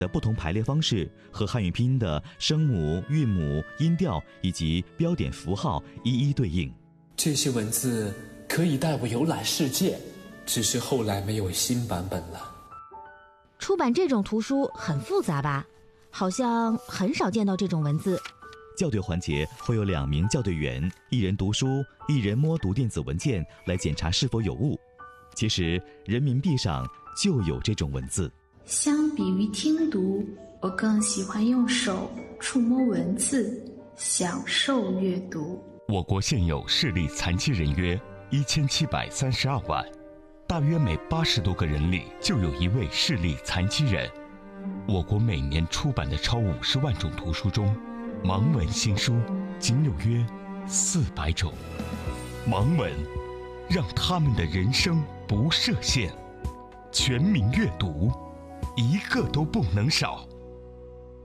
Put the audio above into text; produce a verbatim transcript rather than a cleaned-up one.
的不同排列方式和汉语拼音的声母、韵母、音调以及标点符号一一对应。 这些文字可以带我游览世界，只是后来没有新版本了。 出版这种图书很复杂吧？好像很少见到这种文字。 校对环节会有两名校对员，一人读书，一人摸读电子文件来检查是否有误。其实人民币上就有这种文字。 相比于听读，我更喜欢用手触摸文字，享受阅读。 我国现有视力残疾人约一千七百三十二万，大约每八十多个人里就有一位视力残疾人。我国每年出版的超五十万种图书中，盲文新书仅有约四百种。盲文让他们的人生不设限，全民阅读，一个都不能少。